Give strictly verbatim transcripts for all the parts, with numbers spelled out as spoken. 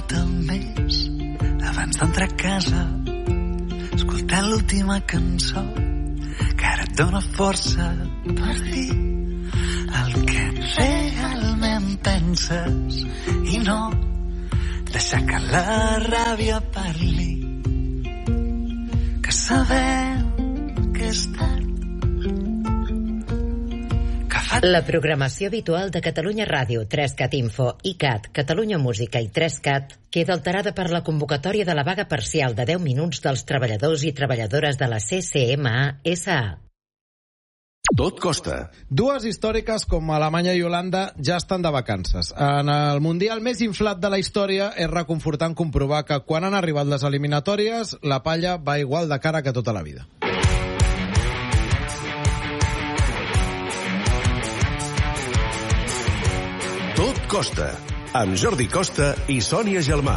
volta més abans d'entrar a casa, escoltant l'última cançó que ara et dóna força per dir el que realment penses i no deixar que la ràbia parli, que sabem que és tard. La programació habitual de Catalunya Ràdio, tres cat Info, ICAT, Catalunya Música i tres cat queda alterada per la convocatòria de la vaga parcial de deu minuts dels treballadors i treballadores de la C C M A S A. Tot costa. Dues històriques com Alemanya i Holanda ja estan de vacances. En el Mundial més inflat de la història és reconfortant comprovar que quan han arribat les eliminatòries la palla va igual de cara que tota la vida. Tot costa, amb Jordi Costa i Sònia Gelmà.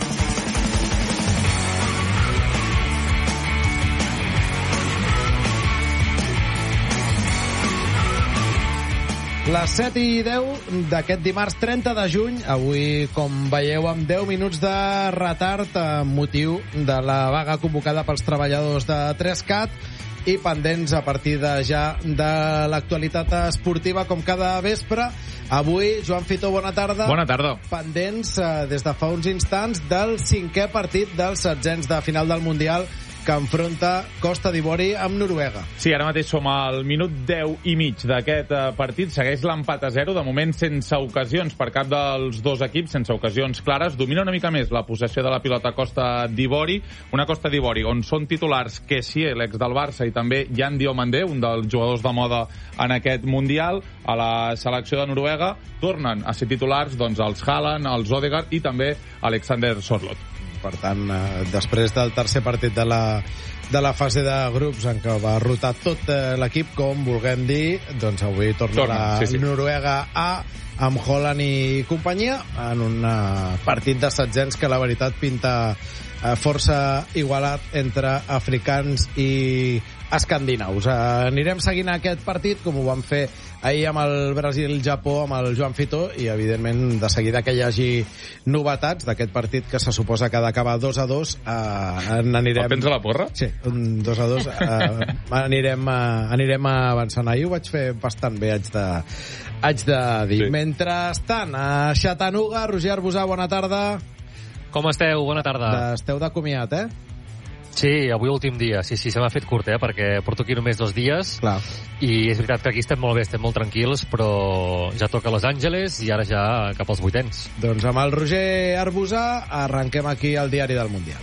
Les set i deu d'aquest dimarts trenta de juny, avui, com veieu, amb deu minuts de retard amb motiu de la vaga convocada pels treballadors de tres cat i pendents a partir de ja de l'actualitat esportiva com cada vespre. Avui, Joan Fitó, bona tarda. Bona tarda. Pendents eh, des de fa uns instants del cinquè partit dels setzents de final del Mundial que enfronta Costa d'Ivori amb Noruega. Sí, ara mateix som al minut deu i mig d'aquest eh, partit. Segueix l'empat a zero, de moment sense ocasions per cap dels dos equips, sense ocasions clares. Domina una mica més la possessió de la pilota Costa d'Ivori, una Costa d'Ivori on són titulars Kessié, l'ex del Barça, i també Jan Diomandé, un dels jugadors de moda en aquest Mundial. A la selecció de Noruega tornen a ser titulars doncs, els Haaland, els Odegaard i també Alexander Sørloth. Per tant, eh, després del tercer partit de la, de la fase de grups en què va rotar tot eh, l'equip, com vulguem dir, doncs avui torna, torna la sí, sí. Noruega A amb Haaland i companyia en un uh, partit de setzents que la veritat pinta uh, força igualat entre africans i escandinaus. Uh, anirem seguint aquest partit com ho vam fer ahir amb el Brasil-Japó amb el Joan Fitó i evidentment de seguida que hi hagi novetats d'aquest partit que se suposa que ha d'acabar dos a dos uh, anirem... El tens a la porra? Sí, un dos a dos uh, anirem, uh, anirem avançant. Ahir ho vaig fer bastant bé, haig de, haig de dir. Sí. Mentrestant, a Chattanooga, Roger Arbusà, bona tarda. Com esteu? Bona tarda. Esteu de comiat, eh? Sí, avui últim dia. Sí, sí, se m'ha fet curt, eh? Perquè porto aquí només dos dies. Clar. I és veritat que aquí estem molt bé, estem molt tranquils, però ja toca Los Angeles i ara ja cap als vuitens. Doncs amb el Roger Arbusà arrenquem aquí el diari del Mundial.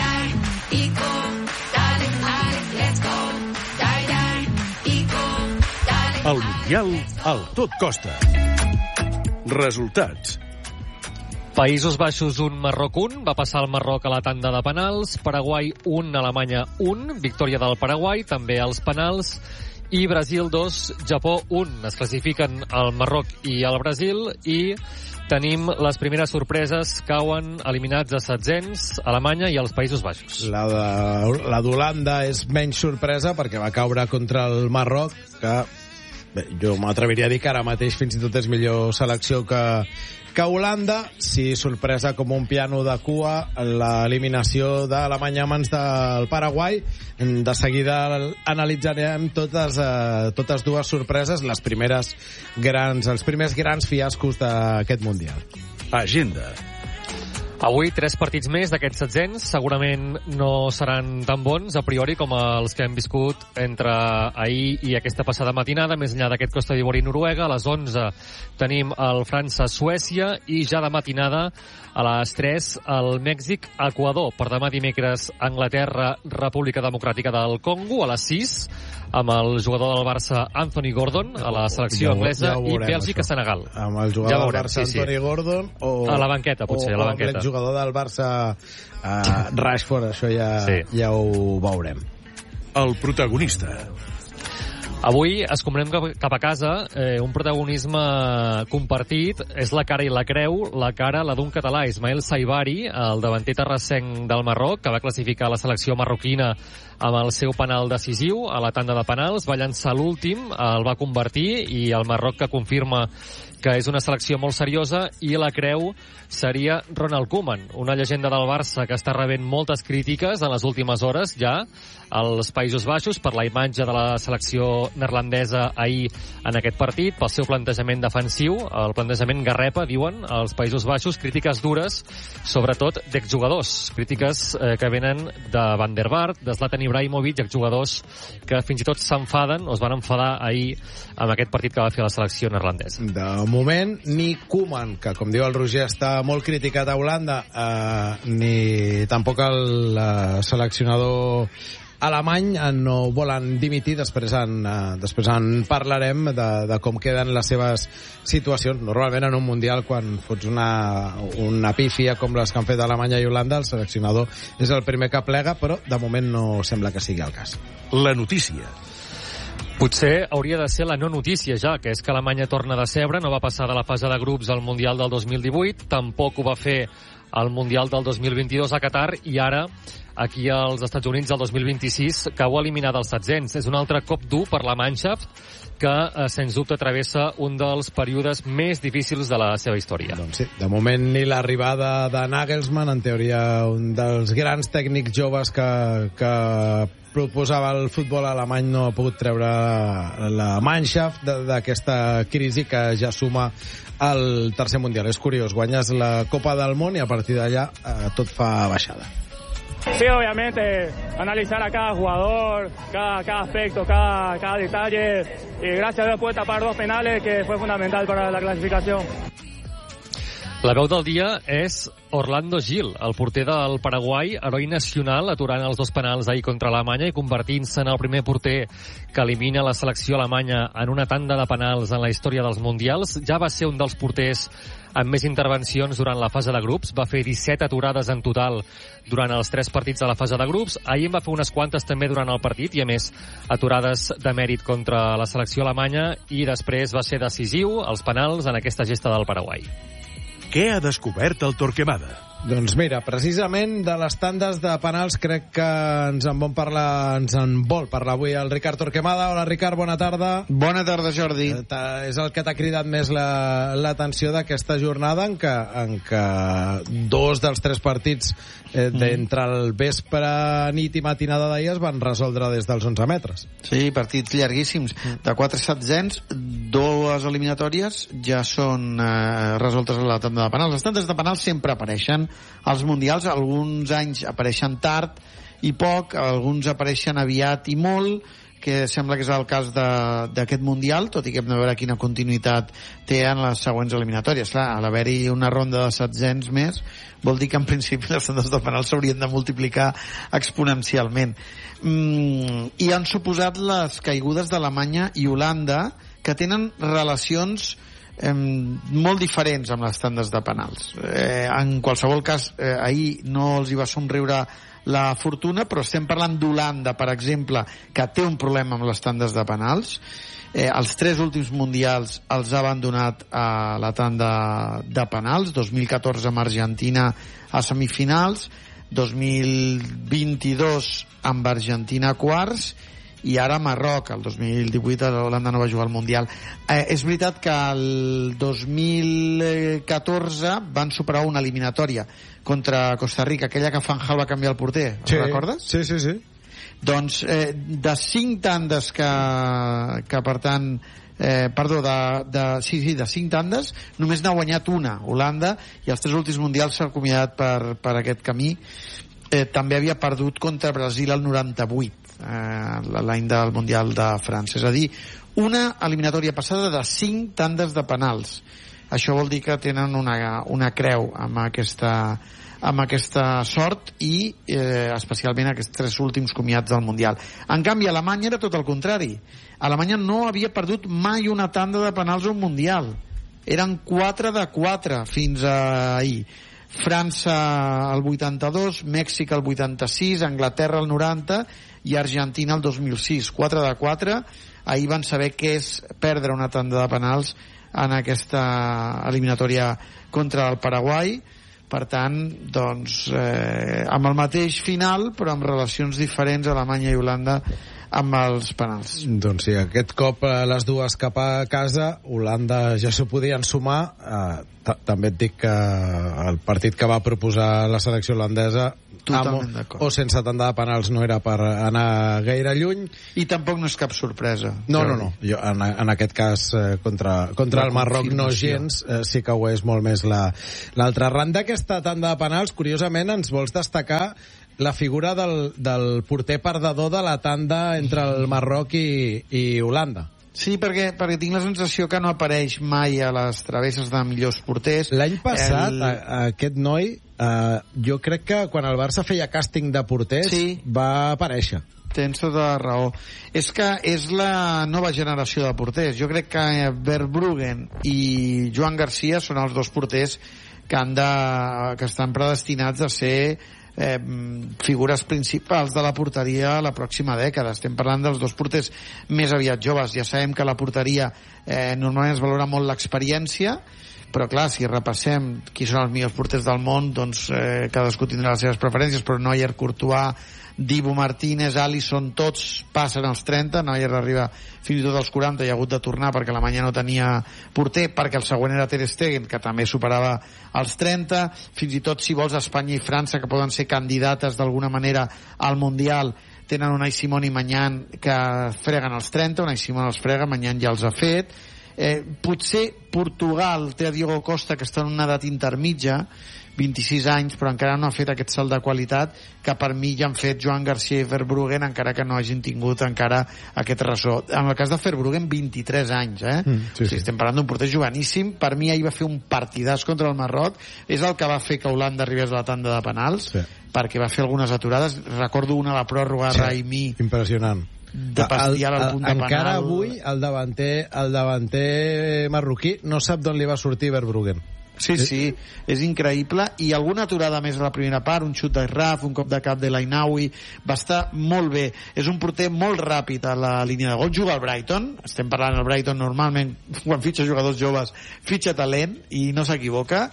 El Mundial al Tot Costa. Resultats. Països Baixos un, Marroc un, va passar el Marroc a la tanda de penals, Paraguai un, Alemanya un, victòria del Paraguai, també als penals, i Brasil dos, Japó un. Es classifiquen el Marroc i el Brasil i tenim les primeres sorpreses, cauen eliminats a setzents, Alemanya i els Països Baixos. La de, la d'Holanda és menys sorpresa perquè va caure contra el Marroc, que bé, jo m'atreviria a dir que ara mateix fins i tot és millor selecció que que Holanda, sí, sorpresa com un piano de cua, l'eliminació d'Alemanya a mans del Paraguai. De seguida analitzarem totes, eh, totes dues sorpreses, les primeres grans, els primers grans fiascos d'aquest Mundial. Agenda. Avui tres partits més d'aquests setzents, segurament no seran tan bons a priori com els que hem viscut entre ahir i aquesta passada matinada, més enllà d'aquest Costa d'Ivori i Noruega. A les onze tenim el França-Suècia i ja de matinada a les tres el Mèxic-Equador. Per demà dimecres Anglaterra-República Democràtica del Congo a les sis amb el jugador del Barça Anthony Gordon a la selecció ja, anglesa ja i Bèlgica-Senegal. Amb el jugador ja veurem, del Barça sí, Anthony sí. Gordon o... A la banqueta, potser, o, a la banqueta. O el jugador del Barça uh, Rashford, això ja, sí. ja ho veurem. El protagonista. Avui escombrem cap a casa eh, un protagonisme compartit. És la cara i la creu. La cara, la d'un català, Ismael Saibari, el davanter terrassenc del Marroc, que va classificar la selecció marroquina amb el seu penal decisiu a la tanda de penals. Va llançar l'últim, el va convertir, i el Marroc, que confirma que és una selecció molt seriosa. I la creu seria Ronald Koeman, una llegenda del Barça que està rebent moltes crítiques en les últimes hores ja als Països Baixos per la imatge de la selecció neerlandesa ahir en aquest partit, pel seu plantejament defensiu, el plantejament garrepa, diuen, als Països Baixos. Crítiques dures, sobretot d'exjugadors, crítiques eh, que venen de Van der Vaart, de Zlatan Ibrahimovic, exjugadors que fins i tot s'enfaden, o es van enfadar ahir amb aquest partit que va fer la selecció neerlandesa. De moment, ni Koeman, que com diu el Roger està molt criticat a Holanda, eh, ni tampoc el eh, seleccionador alemany no volen dimitir. Després en, eh, després en parlarem de, de com queden les seves situacions. Normalment en un Mundial, quan fots una, una pífia com les que han fet Alemanya i Holanda, el seleccionador és el primer que plega, però de moment no sembla que sigui el cas. La notícia. Potser hauria de ser la no notícia ja, que és que Alemanya torna de decebre, no va passar de la fase de grups al Mundial del dos mil divuit, tampoc ho va fer al Mundial del dos mil vint-i-dos a Qatar, i ara aquí als Estats Units el dos mil vint-i-sis cau eliminada als setzents. És un altre cop dur per la Mannschaft, que eh, sens dubte travessa un dels períodes més difícils de la seva història. Doncs sí, de moment ni l'arribada de Nagelsmann, en teoria un dels grans tècnics joves que, que proposava el futbol alemany, no ha pogut treure la Mannschaft d'aquesta crisi que ja suma al tercer Mundial. És curiós, guanyes la Copa del Món i a partir d'allà eh, tot fa baixada. Sí, obviamente, analizar a cada jugador, cada, cada aspecto, cada, cada detalle, y gracias a Dios pude tapar dos penales, que fue fundamental para la clasificación. La veu del dia és Orlando Gil, el porter del Paraguai, heroi nacional, aturant els dos penals ahir contra Alemanya i convertint-se en el primer porter que elimina la selecció alemanya en una tanda de penals en la història dels Mundials. Ja va ser un dels porters amb més intervencions durant la fase de grups. Va fer disset aturades en total durant els tres partits de la fase de grups. Ahir en va fer unes quantes també durant el partit, i a més aturades de mèrit contra la selecció alemanya, i després va ser decisiu als penals en aquesta gesta del Paraguai. Què ha descobert el Torquemada? Doncs mira, precisament de les tandes de penals crec que ens en vol parlar, ens en vol parlar avui el Ricard Torquemada. Hola, Ricard, bona tarda. Bona tarda, Jordi. Eh, és el que t'ha cridat més l'atenció la, d'aquesta jornada, en què, en què dos dels tres partits eh, d'entre el vespre, nit i matinada d'ahir es van resoldre des dels onze metres. Sí, partits llarguíssims. De quatre setzents, dues eliminatòries ja són eh, resoltes a la tanda de penals. Les tandes de penals sempre apareixen als Mundials, alguns anys apareixen tard i poc, alguns apareixen aviat i molt, que sembla que és el cas d'aquest Mundial, tot i que hem de veure quina continuïtat té en les següents eliminatòries. Clar, a l'haver-hi una ronda de setzents més, vol dir que en principi les tandes de penal s'haurien de multiplicar exponencialment. Mm, I han suposat les caigudes d'Alemanya i Holanda, que tenen relacions Eh, molt diferents amb les tandes de penals. Eh, en qualsevol cas, eh, ahir no els hi va somriure la fortuna, però estem parlant d'Holanda, per exemple, que té un problema amb les tandes de penals. Eh, els tres últims mundials els ha abandonat a la tanda de penals, dos mil catorze amb Argentina a semifinals, dos mil vint-i-dos amb Argentina a quarts, i ara Marroc, el dos mil divuit Holanda no va jugar al Mundial. Eh, és veritat que el dos mil catorze van superar una eliminatòria contra Costa Rica, aquella que Fanjal va canviar el porter, sí, recordes? Sí, sí, sí. Doncs eh, de cinc tandes que, que per tant eh, perdó, de, de, sí, sí, de cinc tandes només n'ha guanyat una, Holanda, i els tres últims mundials s'ha acomiadat per, per aquest camí. Eh, també havia perdut contra Brasil el noranta-vuit, eh, l'any del Mundial de França. És a dir, una eliminatòria passada de cinc tandes de penals. Això vol dir que tenen una, una creu amb aquesta, amb aquesta sort, i eh, especialment aquests tres últims comiats del Mundial. En canvi, Alemanya era tot el contrari. Alemanya no havia perdut mai una tanda de penals a un Mundial. Eren quatre de quatre fins a ahir. França el vuitanta-dos, Mèxic el vuitanta-sis, Anglaterra el noranta i Argentina el dos mil sis. quatre de quatre ahir van saber què és perdre una tanda de penals en aquesta eliminatòria contra el Paraguai. Per tant, doncs, eh, amb el mateix final, però amb relacions diferents, Alemanya i Holanda, amb els penals. Doncs sí, aquest cop les dues cap a casa, Holanda ja s'ho podien sumar. Eh, també et dic que el partit que va proposar la selecció holandesa amb o sense tanda de penals no era per anar gaire lluny. I tampoc no és cap sorpresa. No, no, no. Jo, en, en aquest cas, eh, contra, contra el Marroc no gens, eh, sí que ho és molt més l'altra. Arran d'aquesta tanda de penals, curiosament, ens vols destacar la figura del, del porter perdedor de la tanda entre el Marroc i, i Holanda. Sí, perquè, perquè tinc la sensació que no apareix mai a les travesses de millors porters. L'any passat, el... a, a aquest noi, eh, jo crec que quan el Barça feia càsting de porters, sí, va aparèixer. Tens tota la raó. És que és la nova generació de porters. Jo crec que Verbruggen i Joan Garcia són els dos porters que, han de, que estan predestinats a ser Eh, figures principals de la porteria la pròxima dècada. Estem parlant dels dos porters més aviat joves. Ja sabem que la porteria eh, normalment es valora molt l'experiència, però clar, si repassem qui són els millors porters del món, doncs eh, cadascú tindrà les seves preferències, però Neuer, Courtois, Dibu Martínez, Alisson, tots passen als trenta. Neuer arriba fins i tot als quaranta i ha hagut de tornar perquè Alemanya no tenia porter, perquè el següent era Ter Stegen, que també superava els trenta. Fins i tot, si vols, Espanya i França, que poden ser candidates d'alguna manera al Mundial, tenen Unai Simón i Mañán que freguen els trenta. Unai Simón els frega, Mañán ja els ha fet. Eh, potser Portugal té a Diogo Costa, que està en una edat intermitja, vint-i-sis anys, però encara no ha fet aquest salt de qualitat que per mi ja han fet Joan Garcia i Verbruggen, encara que no hagin tingut encara aquest ressò. En el cas de Verbruggen, vint-i-tres anys, eh? Mm, sí, sí. O sigui, estem parlant d'un porter joveníssim. Per mi ahir va fer un partidàs contra el Marroc. És el que va fer que Holanda arribés a la tanda de penals, sí, perquè va fer algunes aturades. Recordo una a la pròrroga, sí, Raimi. Impressionant. De pastiar al punt de penal. Encara avui el davanter, el davanter marroquí no sap d'on li va sortir Verbruggen. Sí, sí, és increïble. I alguna aturada més a la primera part, un xut de Raf, un cop de cap de l'Ainaoui, va estar molt bé. És un porter molt ràpid a la línia de gol. Juga al Brighton, estem parlant del Brighton normalment, quan fitxa jugadors joves fitxa talent i no s'equivoca.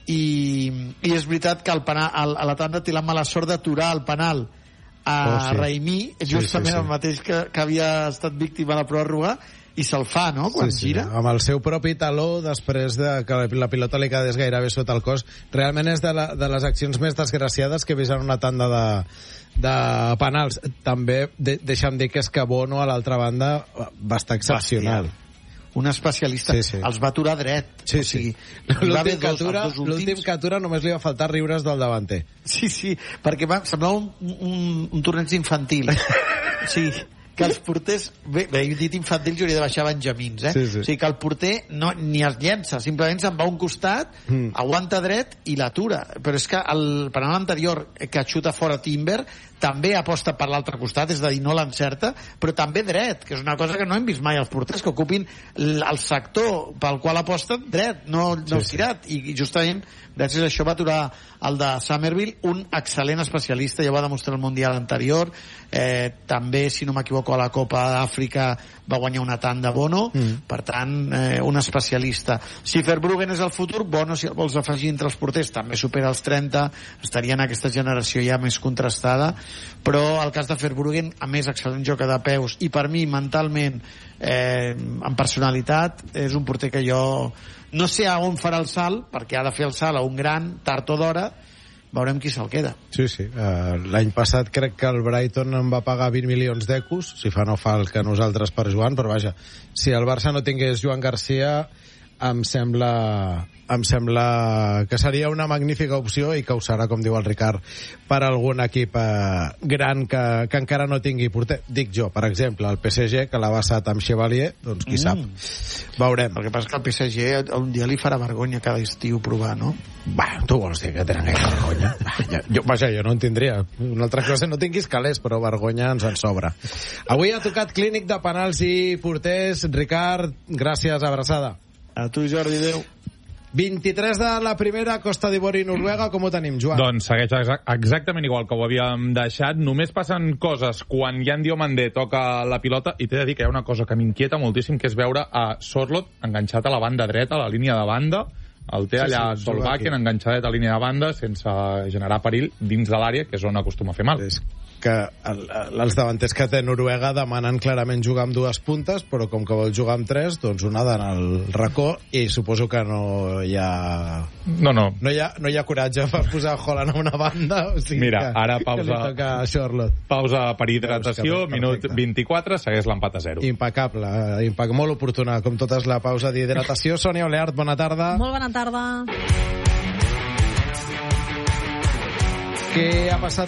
I, i és veritat que el penal, el, a la tanda té la mala sort d'aturar el penal a oh, sí. Raimi, justament sí, sí, sí. el mateix que, que havia estat víctima de la pròrroga, i se'l fa, no?, quan sí, sí. gira. Amb el seu propi taló, després de que la pilota li quedés gairebé sota el cos. Realment és de, la, de les accions més desgraciades que he vist en una tanda de, de penals. També, de, deixa'm dir que és que Bono, a l'altra banda, va estar excepcional. Bastia. Un especialista, sí, sí. els va aturar dret. Sí, o sigui, sí. L'últim que, atura, últims... que atura només li va faltar riures del davanter. Sí, sí, perquè va, semblava un, un, un torneig infantil. Sí, que els porters... Bé, bé he dit infantil, jo hauria de baixar benjamins, eh? Sí, sí. O sigui, que el porter no, ni es llença, simplement se'n va a un costat, mm. aguanta dret i l'atura. Però és que el penal anterior, que xuta fora Timber, també aposta per l'altre costat, és a dir, no l'encerta, però també dret, que és una cosa que no hem vist mai als porters, que ocupin el sector pel qual aposten dret, no, no sí, tirat. Sí. I justament, gràcies a això va aturar el de Somerville, un excel·lent especialista, ja va demostrar el Mundial anterior, eh, també, si no m'equivoco, a la Copa d'Àfrica va guanyar una tanda Bono, mm. per tant, eh, un especialista. Si Verbruggen és el futur, Bono, si el vols afegir entre els porters, també supera els trenta, estaria en aquesta generació ja més contrastada, però el cas de Verbruggen, a més, excel·lent joc de peus, i per mi, mentalment, eh, en personalitat, és un porter que jo no sé a on farà el salt, perquè ha de fer el salt a un gran, tard o d'hora, veurem qui se'l queda. Sí, sí. Uh, l'any passat crec que el Brighton em va pagar vint milions d'ecos, si fa no fa el que nosaltres per Joan, però vaja, si el Barça no tingués Joan Garcia, em sembla em sembla que seria una magnífica opció i que ho serà, com diu el Ricard, per algun equip eh, gran que, que encara no tingui porter. Dic jo, per exemple, el P S G, que l'ha basat amb Chevalier, doncs qui mm. sap. Veurem. El que passa que el P S G un dia li farà vergonya cada estiu provar, no? Va, tu vols dir que tenen gaire vergonya? Va, ja, jo, vaja, jo no en tindria. Una altra cosa, no tinguis calés, però vergonya ens en sobra. Avui ha tocat Clínic de Penals i Porters. Ricard, gràcies, abraçada. A tu, Jordi, adéu. vint-i-tres de la primera, Costa d'Ivori i Noruega, com ho tenim, Joan? Doncs segueix exactament igual que ho havíem deixat. Només passen coses quan Jan Diomandé toca la pilota, i t'he de dir que hi ha una cosa que m'inquieta moltíssim, que és veure a Sorloth enganxat a la banda dreta, a la línia de banda. El té allà sí, sí, Solbakken enganxadet a línia de banda sense generar perill dins de l'àrea, que és on acostuma a fer mal. És que el, els davanters que té Noruega demanen clarament jugar amb dues puntes, però com que vol jugar amb tres, doncs una ha d'anar al racó, i suposo que no hi ha... No, no. No hi ha, no hi ha coratge per posar Haaland a una banda. O sigui Mira, que, ara pausa, a pausa per hidratació, minut vint-i-quatre, segueix l'empat a zero. Impecable, impec molt oportuna, com totes la pausa d'hidratació. Sònia Oleart, bona tarda. Molt bona tarda. Què ha passat